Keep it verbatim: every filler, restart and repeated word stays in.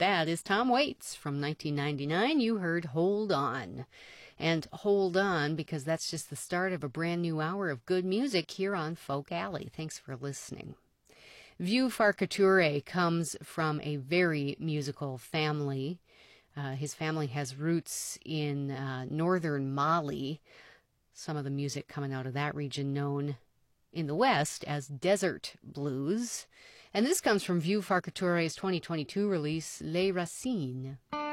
that is Tom Waits from nineteen ninety-nine. You heard Hold On. And hold on, because that's just the start of a brand new hour of good music here on Folk Alley. Thanks for listening. Vieux Farka comes from a very musical family. Uh, his family has roots in uh, northern Mali. Some of the music coming out of that region known in the West as desert blues. And this comes from Vieux Farka twenty twenty-two release, Les Racines.